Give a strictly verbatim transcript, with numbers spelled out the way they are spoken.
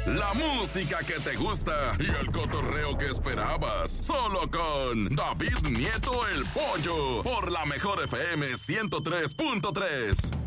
la música que te gusta y el cotorreo que esperabas. Solo con David Nieto el Pollo por la Mejor F M ciento tres punto tres.